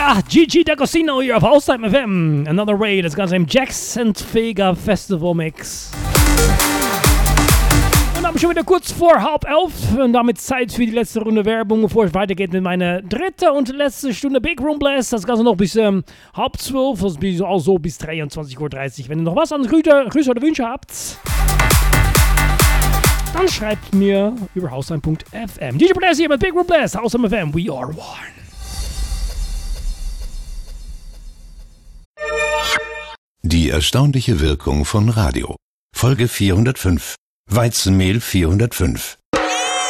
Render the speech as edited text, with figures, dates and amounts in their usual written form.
Ja, Gigi D'Agostino hier auf Haustime FM. Another Way, das Ganze im Jackson Vega Festival Mix. Und dann schon wieder kurz vor 10:30 und damit Zeit für die letzte Runde Werbung, bevor es weitergeht mit meiner dritten und letzten Stunde Big Room Blast. Das Ganze noch bis 11:30, also bis 23:30 Uhr. Wenn ihr noch was an Grüße oder Wünsche habt, dann schreibt mir über haustime.fm. DJ Blast hier mit Big Room Blast, Haustime FM, we are one. Die erstaunliche Wirkung von Radio. Folge 405. Weizenmehl 405.